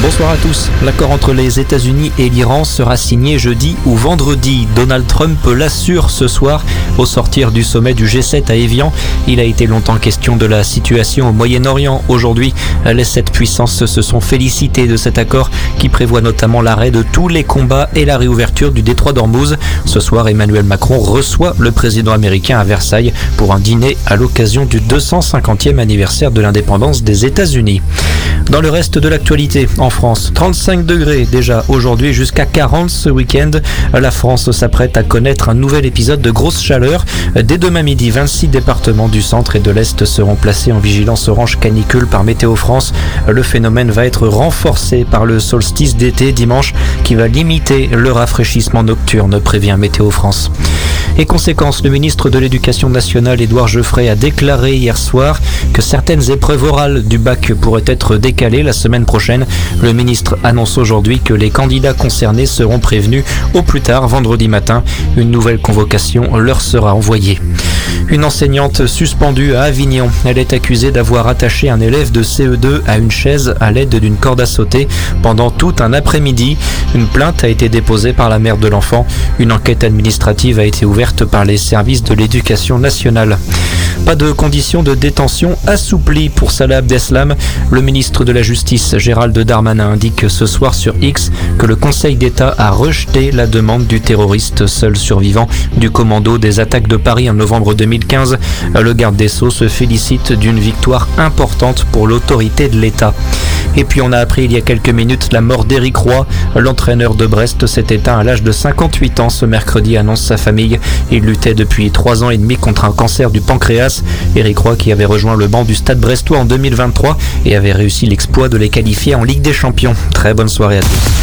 Bonsoir à tous. L'accord entre les États-Unis et l'Iran sera signé jeudi ou vendredi. Donald Trump l'assure ce soir au sortir du sommet du G7 à Évian. Il a été longtemps question de la situation au Moyen-Orient. Aujourd'hui, les 7 puissances se sont félicitées de cet accord qui prévoit notamment l'arrêt de tous les combats et la réouverture du détroit d'Ormuz. Ce soir, Emmanuel Macron reçoit le président américain à Versailles pour un dîner à l'occasion du 250e anniversaire de l'indépendance des États-Unis. Dans le reste de l'actualité, en France, 35 degrés déjà aujourd'hui, jusqu'à 40 ce week-end. La France s'apprête à connaître un nouvel épisode de grosse chaleur. Dès demain midi, 26 départements du centre et de l'Est seront placés en vigilance orange canicule par Météo France. Le phénomène va être renforcé par le solstice d'été dimanche qui va limiter le rafraîchissement nocturne, prévient Météo France. Et conséquence, le ministre de l'Éducation nationale, Édouard Geoffrey, a déclaré hier soir que certaines épreuves orales du bac pourraient être décalées la semaine prochaine. Le ministre annonce aujourd'hui que les candidats concernés seront prévenus au plus tard vendredi matin. Une nouvelle convocation leur sera envoyée. Une enseignante suspendue à Avignon. Elle est accusée d'avoir attaché un élève de CE2 à une chaise à l'aide d'une corde à sauter pendant tout un après-midi. Une plainte a été déposée par la mère de l'enfant. Une enquête administrative a été ouverte par les services de l'éducation nationale. Pas de conditions de détention assouplies pour Salah Abdeslam. Le ministre de la Justice, Gérald Darmanin, indique ce soir sur X que le Conseil d'État a rejeté la demande du terroriste seul survivant du commando des attaques de Paris en novembre 2015. Le garde des Sceaux se félicite d'une victoire importante pour l'autorité de l'État. Et puis on a appris il y a quelques minutes la mort d'Éric Roy. L'entraîneur de Brest s'est éteint à l'âge de 58 ans ce mercredi, annonce sa famille. Il luttait depuis 3 ans et demi contre un cancer du pancréas. Éric Roy qui avait rejoint le banc du Stade Brestois en 2023 et avait réussi l'exploit de les qualifier en Ligue des Champions. Très bonne soirée à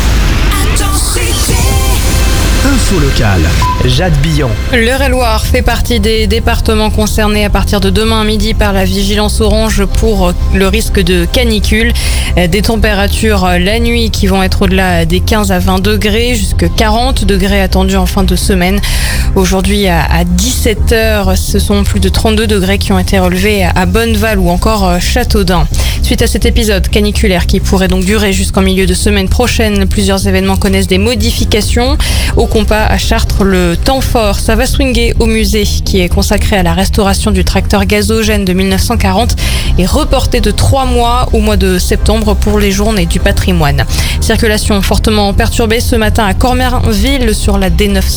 tous. Info locale, Jade Billon. L'Eure-et-Loir fait partie des départements concernés à partir de demain midi par la vigilance orange pour le risque de canicule. Des températures la nuit qui vont être au-delà des 15 à 20 degrés, jusqu'à 40 degrés attendus en fin de semaine. Aujourd'hui à 17h, ce sont plus de 32 degrés qui ont été relevés à Bonneval ou encore Châteaudun. Suite à cet épisode caniculaire qui pourrait donc durer jusqu'en milieu de semaine prochaine, plusieurs événements connaissent des modifications. Au Compas à Chartres, le temps fort, ça va swinguer au musée qui est consacré à la restauration du tracteur gazogène de 1940 et reporté de 3 mois au mois de septembre pour les journées du patrimoine. Circulation fortement perturbée ce matin à Cormerville sur la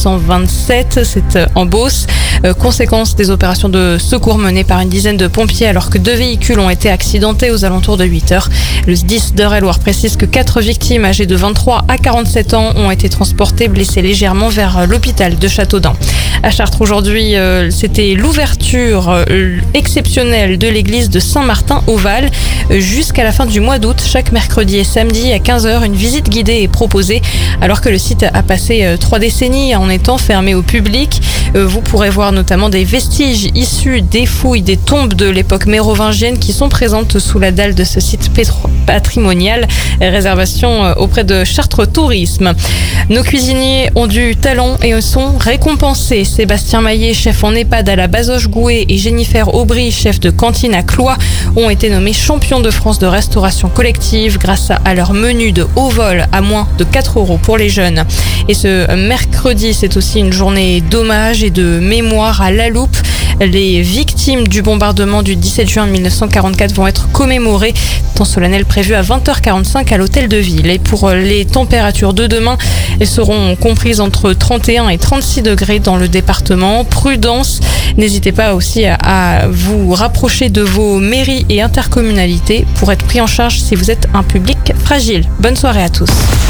D927, c'est en Beauce. Conséquence des opérations de secours menées par une dizaine de pompiers alors que 2 véhicules ont été accidentés aux alentours de 8h. Le 10 d'Eure-et-Loir précise que 4 victimes âgées de 23 à 47 ans ont été transportées blessées légèrement vers l'hôpital de Châteaudun. À Chartres aujourd'hui, c'était l'ouverture exceptionnelle de l'église de Saint-Martin-au-Val. Jusqu'à la fin du mois d'août, chaque mercredi et samedi à 15h, une visite guidée est proposée alors que le site a passé 3 décennies en étant fermé au public. Vous pourrez voir notamment des vestiges issus des fouilles des tombes de l'époque mérovingienne qui sont présentes sous la dalle de ce site patrimonial. Réservation auprès de Chartres Tourisme. Nos cuisiniers ont du talent et sont récompensés. Sébastien Maillet, chef en EHPAD à la Bazoche-Gouet, et Jennifer Aubry, chef de cantine à Cloix, ont été nommés champions de France de restauration collective grâce à leur menu de haut vol à moins de 4 € pour les jeunes. Et ce mercredi, c'est aussi une journée d'hommage et de mémoire à La Loupe. Les victimes du bombardement du 17 juin 1944 vont être commémorées. Temps solennel prévu à 20h45 à l'hôtel de ville. Et pour les températures de demain, elles seront comprises entre 31 et 36 degrés dans le département. Prudence, n'hésitez pas aussi à vous rapprocher de vos mairies et intercommunalités pour être pris en charge si vous êtes un public fragile. Bonne soirée à tous.